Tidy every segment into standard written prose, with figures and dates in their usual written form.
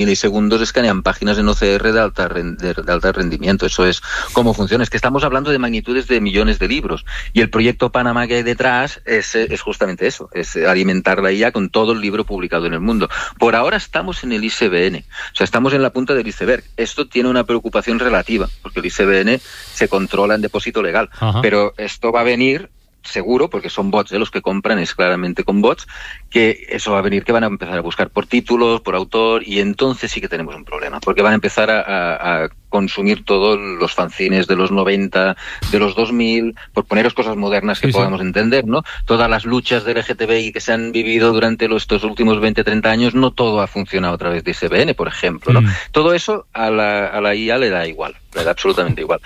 milisegundos escanean páginas en OCR de alta rendimiento. Eso es cómo funciona. Es que estamos hablando de magnitudes de millones de libros. Y el proyecto Panamá que hay detrás es justamente eso, es alimentar la IA con todo el libro publicado en el mundo. Por ahora estamos en el ICBN, o sea, estamos en la punta del iceberg. Esto tiene una preocupación relativa, porque el ICBN se controla en depósito legal. Ajá. Pero esto va a venir seguro, porque son bots, los que compran es claramente con bots, que eso va a venir, que van a empezar a buscar por títulos, por autor, y entonces sí que tenemos un problema, porque van a empezar a consumir todos los fanzines de los 90, de los 2000, por poneros cosas modernas que podamos entender, ¿no? Todas las luchas del LGTBI que se han vivido durante estos últimos 20, 30 años, no todo ha funcionado a través de ICBN, por ejemplo, ¿no? Todo eso a la IA le da igual, le da absolutamente igual.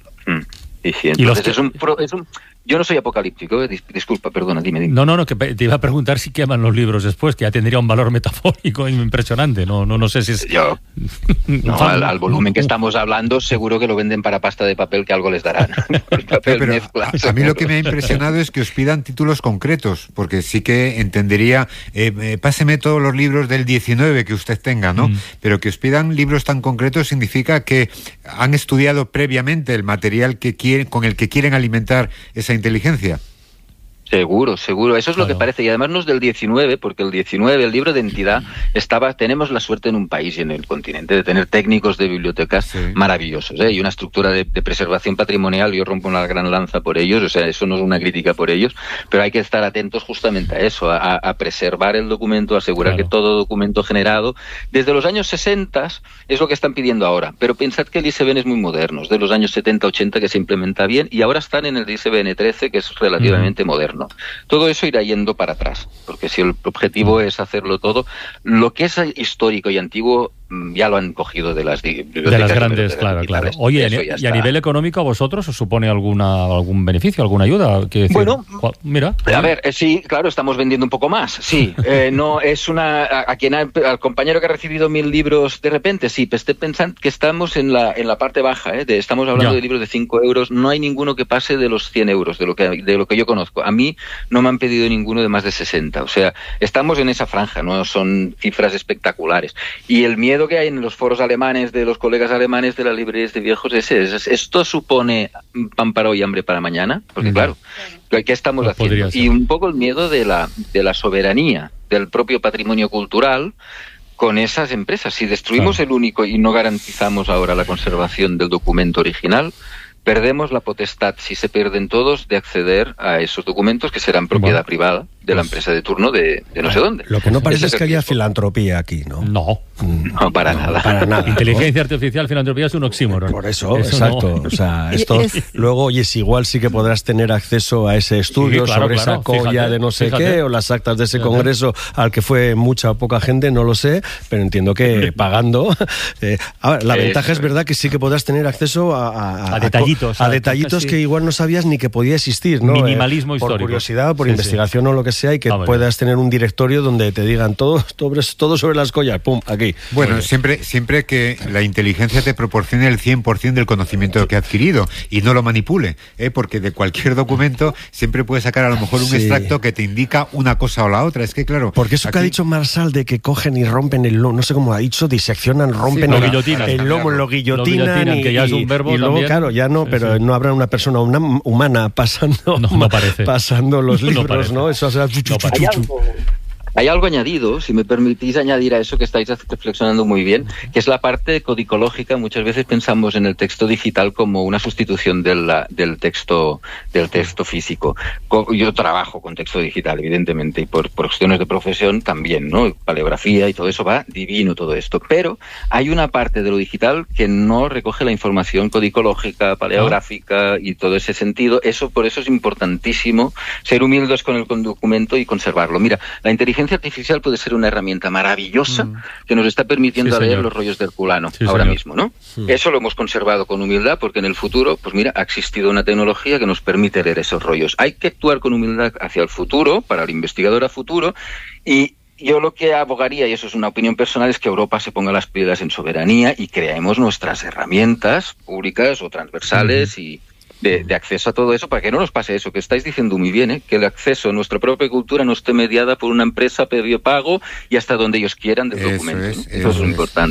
Y sí, entonces yo no soy apocalíptico, disculpa, perdona, dime. No, que te iba a preguntar si queman los libros después, que ya tendría un valor metafórico impresionante, no sé si es... Al volumen que estamos hablando, seguro que lo venden para pasta de papel, que algo les darán. Pero a mí lo que me ha impresionado es que os pidan títulos concretos, porque sí que entendería, páseme todos los libros del 19 que usted tenga, ¿no? Pero que os pidan libros tan concretos significa que han estudiado previamente el material con el que quieren alimentar esa inteligencia. Seguro. Eso es lo que parece. Y además no es del 19, porque el 19, el libro de entidad, tenemos la suerte en un país y en el continente de tener técnicos de bibliotecas maravillosos, y una estructura de preservación patrimonial. Yo rompo una gran lanza por ellos, o sea, eso no es una crítica por ellos, pero hay que estar atentos justamente a eso, a preservar el documento, a asegurar que todo documento generado desde los años 60 es lo que están pidiendo ahora. Pero pensad que el ISBN es muy moderno, es de los años 70, 80 que se implementa bien, y ahora están en el ISBN 13, que es relativamente moderno. Todo eso irá yendo para atrás, porque si el objetivo es hacerlo todo, lo que es histórico y antiguo ya lo han cogido de las bibliotecas. De las grandes, claro. Oye, y a nivel económico, ¿a vosotros os supone algún beneficio, alguna ayuda? Bueno, mira. A ver, sí, claro, estamos vendiendo un poco más, sí. No es al compañero que ha recibido 1000 libros de repente, sí, pues esté pensando que estamos en la parte baja, estamos hablando de libros de 5 euros, no hay ninguno que pase de los 100 euros, de lo que yo conozco. A mí no me han pedido ninguno de más de 60, o sea, estamos en esa franja, no son cifras espectaculares. Y el miedo que hay en los foros alemanes, de los colegas alemanes de las librerías de viejos, ¿esto supone pan para hoy y hambre para mañana? Porque claro, ¿qué estamos haciendo? Y un poco el miedo de la soberanía, del propio patrimonio cultural, con esas empresas. Si destruimos el único y no garantizamos ahora la conservación del documento original, perdemos la potestad, si se pierden todos, de acceder a esos documentos que serán propiedad privada de la empresa de turno de no sé dónde. Lo que no parece es que haya filantropía aquí, ¿no? No, para nada. Para nada. Inteligencia artificial, filantropía es un oxímoron. Por eso exacto. No. O sea, esto luego, igual sí que podrás tener acceso a ese estudio sobre esa colla de no sé qué, o las actas de ese congreso al que fue mucha o poca gente, no lo sé, pero entiendo que pagando. Ahora, la ventaja es verdad que sí que podrás tener acceso a detallitos que igual no sabías ni que podía existir, ¿no? Minimalismo histórico. Por curiosidad, por investigación o lo que sea, y que puedas tener un directorio donde te digan todo sobre las collas, pum, aquí. Bueno, siempre que la inteligencia te proporcione el 100% del conocimiento que ha adquirido y no lo manipule, porque de cualquier documento siempre puedes sacar a lo mejor un extracto que te indica una cosa o la otra. Es que claro... Porque eso que ha dicho Marsal de que cogen y rompen el lomo, no sé cómo ha dicho, diseccionan, rompen el lomo, lo guillotinan, que ya es un verbo y luego, también. Claro, ya no, pero no habrá una persona humana pasando los libros, ¿no? Eso será... Hay algo añadido, si me permitís añadir a eso que estáis reflexionando muy bien, que es la parte codicológica. Muchas veces pensamos en el texto digital como una sustitución del texto físico. Yo trabajo con texto digital, evidentemente, y por cuestiones de profesión también, ¿no? Paleografía y todo eso va divino, todo esto. Pero hay una parte de lo digital que no recoge la información codicológica, paleográfica y todo ese sentido. Por eso es importantísimo ser humildes con el documento y conservarlo. Mira, la inteligencia artificial puede ser una herramienta maravillosa que nos está permitiendo leer los rollos del Herculano ahora mismo, ¿no? Eso lo hemos conservado con humildad porque en el futuro, pues mira, ha existido una tecnología que nos permite leer esos rollos. Hay que actuar con humildad hacia el futuro, para el investigador a futuro, y yo lo que abogaría, y eso es una opinión personal, es que Europa se ponga las pilas en soberanía y creemos nuestras herramientas públicas o transversales y de acceso a todo eso, para que no nos pase eso que estáis diciendo muy bien, que el acceso a nuestra propia cultura no esté mediada por una empresa previo pago y hasta donde ellos quieran del documento. Eso es lo importante.